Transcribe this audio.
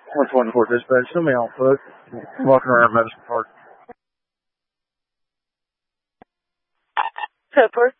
124 dispatch, send me on foot. I'm walking around Madison Park. 10-4.